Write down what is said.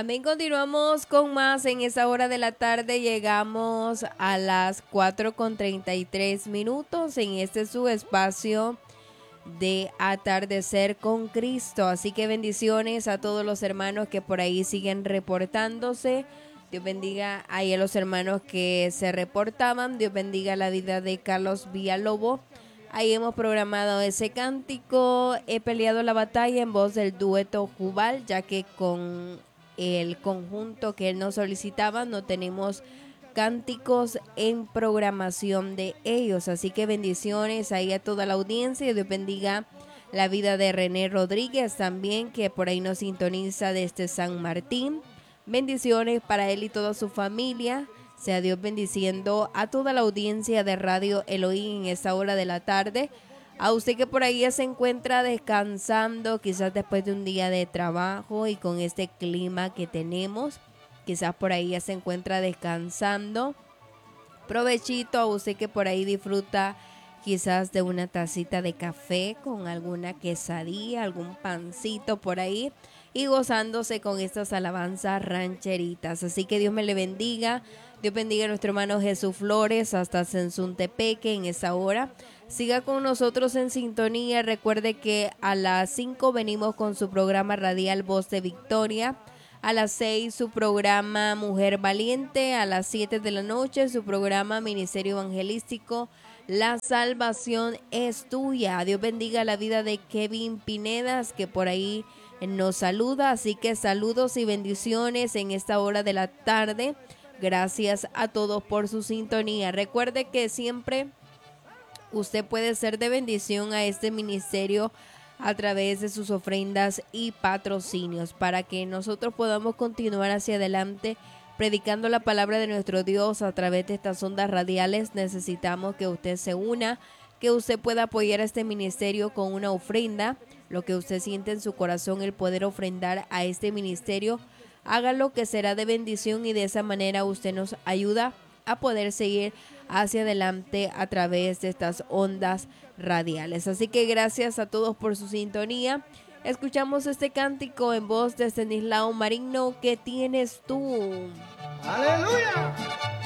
Amén, continuamos con más en esa hora de la tarde. Llegamos a las 4:33 en este su espacio de Atardecer con Cristo. Así que bendiciones a todos los hermanos que por ahí siguen reportándose. Dios bendiga ahí a los hermanos que se reportaban. Dios bendiga la vida de Carlos Villalobos. Ahí hemos programado ese cántico. He peleado la batalla en voz del dueto Jubal, ya que con el conjunto que él nos solicitaba no tenemos cánticos en programación de ellos. Así que bendiciones ahí a toda la audiencia. Dios bendiga la vida de René Rodríguez también, que por ahí nos sintoniza desde San Martín. Bendiciones para él y toda su familia. Sea Dios bendiciendo a toda la audiencia de Radio Elohim en esta hora de la tarde. A usted que por ahí ya se encuentra descansando, quizás después de un día de trabajo y con este clima que tenemos, quizás por ahí ya se encuentra descansando. Provechito a usted que por ahí disfruta quizás de una tacita de café con alguna quesadilla, algún pancito por ahí y gozándose con estas alabanzas rancheritas. Así que Dios me le bendiga. Dios bendiga a nuestro hermano Jesús Flores hasta Sensuntepeque en esa hora. Siga con nosotros en sintonía. Recuerde que a las 5 venimos con su programa radial Voz de Victoria. A las 6 su programa Mujer Valiente. A las 7 de la noche su programa Ministerio Evangelístico La Salvación es Tuya. Dios bendiga la vida de Kevin Pinedas, que por ahí nos saluda. Así que saludos y bendiciones en esta hora de la tarde. Gracias a todos por su sintonía. Recuerde que siempre usted puede ser de bendición a este ministerio a través de sus ofrendas y patrocinios para que nosotros podamos continuar hacia adelante predicando la palabra de nuestro Dios a través de estas ondas radiales. Necesitamos que usted se una, que usted pueda apoyar a este ministerio con una ofrenda. Lo que usted siente en su corazón, el poder ofrendar a este ministerio, hágalo, que será de bendición, y de esa manera usted nos ayuda a poder seguir hacia adelante a través de estas ondas radiales. Así que gracias a todos por su sintonía. Escuchamos este cántico en voz de Estanislao Marino, ¿Qué tienes tú? ¡Aleluya!